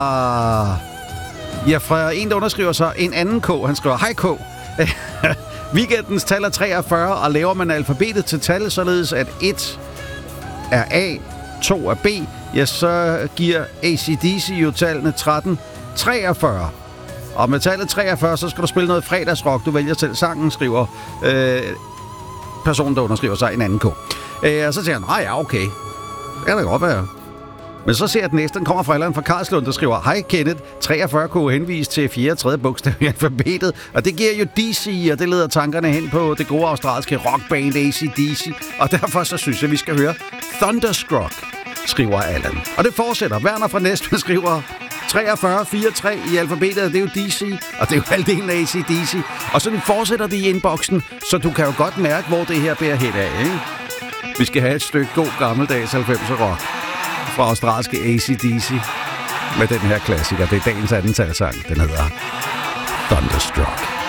Ja, fra en, der underskriver sig en anden K. Han skriver, hej K. Weekendens tal er 43, og laver man alfabetet til tal, således at 1 er A, 2 er B, ja, så giver AC/DC jo tallene 13, 43. Og med tallet 43, så skal du spille noget fredagsrock. Du vælger selv sangen, skriver personen, der underskriver sig en anden K. Og så siger han, nej, ja, okay. Det kan da godt være. Men så ser jeg, at den næste, den kommer fra Allan fra Karlslund, der skriver, hej Kenneth, 43 kunne henvise til 4. og 3. bogstav i alfabetet, og det giver jo DC, og det leder tankerne hen på det gode australske rockband AC/DC, og derfor så synes jeg, vi skal høre Thunderstruck, skriver Allan. Og det fortsætter. Werner fra Næstved skriver 43, 4, 3 i alfabetet, det er jo DC, og det er jo halvdelen af AC/DC, og så fortsætter det i inboxen, så du kan jo godt mærke, hvor det her bærer hen af, ikke? Vi skal have et stykke god gammeldags 90'er rock fra australske AC/DC med den her klassiker. Det er dagens anden talsang. Den hedder Thunderstruck.